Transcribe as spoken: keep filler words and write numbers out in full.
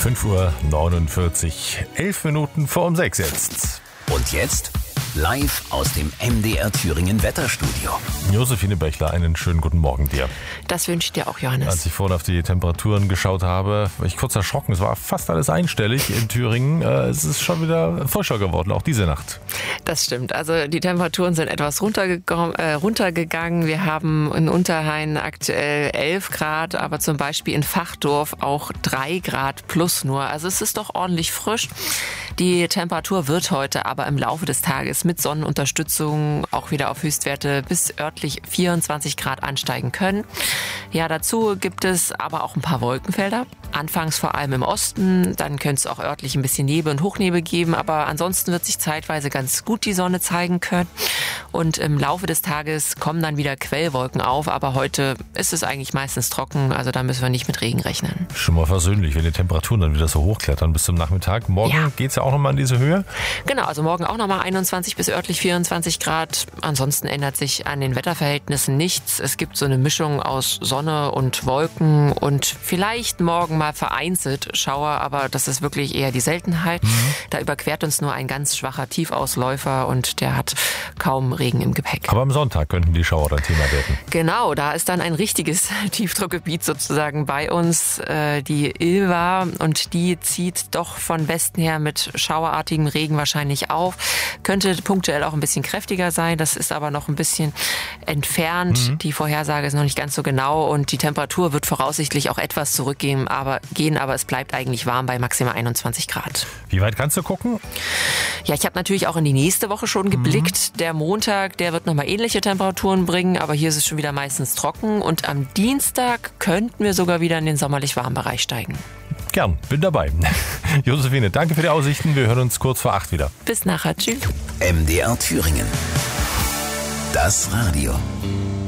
fünf Uhr neunundvierzig, elf Minuten vor um sechs jetzt. Und jetzt live aus dem M D R Thüringen Wetterstudio. Josephine Bechler, einen schönen guten Morgen dir. Das wünsche ich dir auch, Johannes. Als ich vorhin auf die Temperaturen geschaut habe, war ich kurz erschrocken. Es war fast alles einstellig in Thüringen. Es ist schon wieder frischer geworden, auch diese Nacht. Das stimmt. Also die Temperaturen sind etwas runtergegangen. Äh, runtergegangen. Wir haben in Unterhain aktuell elf Grad, aber zum Beispiel in Fachdorf auch drei Grad plus nur. Also es ist doch ordentlich frisch. Die Temperatur wird heute aber im Laufe des Tages mit Sonnenunterstützung auch wieder auf Höchstwerte bis örtlich vierundzwanzig Grad ansteigen können. Ja, dazu gibt es aber auch ein paar Wolkenfelder. Anfangs vor allem im Osten, dann könnte es auch örtlich ein bisschen Nebel und Hochnebel geben, aber ansonsten wird sich zeitweise ganz gut die Sonne zeigen können. Und im Laufe des Tages kommen dann wieder Quellwolken auf, aber heute ist es eigentlich meistens trocken, also da müssen wir nicht mit Regen rechnen. Schon mal versöhnlich, wenn die Temperaturen dann wieder so hochklettern bis zum Nachmittag. Morgen ja. Geht es ja auch nochmal in diese Höhe? Genau, also morgen auch nochmal einundzwanzig bis örtlich vierundzwanzig Grad. Ansonsten ändert sich an den Wetterverhältnissen nichts. Es gibt so eine Mischung aus Sonne und Wolken und vielleicht morgen mal vereinzelt Schauer, aber das ist wirklich eher die Seltenheit. Mhm. Da überquert uns nur ein ganz schwacher Tiefausläufer und der hat kaum Regen im Gepäck. Aber am Sonntag könnten die Schauer ein Thema werden. Genau, da ist dann ein richtiges Tiefdruckgebiet sozusagen bei uns, äh, die Ilva, und die zieht doch von Westen her mit schauerartigem Regen wahrscheinlich auf. Könnte punktuell auch ein bisschen kräftiger sein, das ist aber noch ein bisschen entfernt. Mhm. Die Vorhersage ist noch nicht ganz so genau und die Temperatur wird voraussichtlich auch etwas zurückgehen, aber gehen, aber es bleibt eigentlich warm bei maximal einundzwanzig Grad. Wie weit kannst du gucken? Ja, ich habe natürlich auch in die nächste Woche schon geblickt. Mhm. Der Montag, der wird nochmal ähnliche Temperaturen bringen, aber hier ist es schon wieder meistens trocken und am Dienstag könnten wir sogar wieder in den sommerlich warmen Bereich steigen. Gern, bin dabei. Josephine, danke für die Aussichten. Wir hören uns kurz vor acht wieder. Bis nachher. Tschüss. M D R Thüringen. Das Radio.